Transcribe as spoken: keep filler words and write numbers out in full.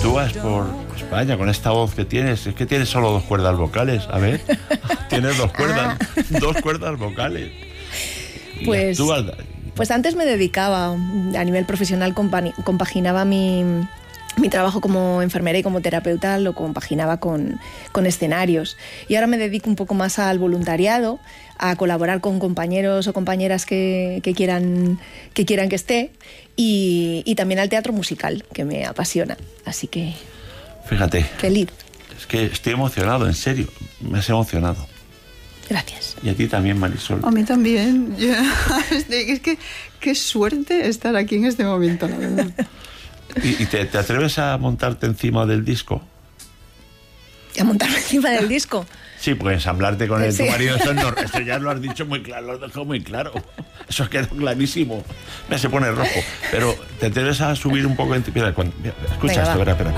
actúas por España con esta voz que tienes. Es que tienes solo dos cuerdas vocales, a ver. Tienes dos cuerdas, ah. dos cuerdas vocales. Y pues, actúas... pues antes me dedicaba, a nivel profesional compaginaba mi, mi trabajo como enfermera y como terapeuta, lo compaginaba con, con escenarios. Y ahora me dedico un poco más al voluntariado, a colaborar con compañeros o compañeras que, que, quieran, que quieran que esté, y, y también al teatro musical, que me apasiona. Así que... Fíjate. Feliz. Es que estoy emocionado, en serio. Me has emocionado. Gracias. Y a ti también, Marisol. A mí también. Yo, es que qué suerte estar aquí en este momento, la verdad. ¿Y, y te, te atreves a montarte encima del disco? ¿A montarme encima del disco? Sí, pues ensamblarte con el, sí. tu marido. Eso, no, eso ya lo has dicho muy claro, lo has dejado muy claro. Eso ha quedado clarísimo. Me se pone rojo. Pero te atreves a subir un poco en ti. Mira, cuando, mira, escucha Venga, esto, va. espera, espera.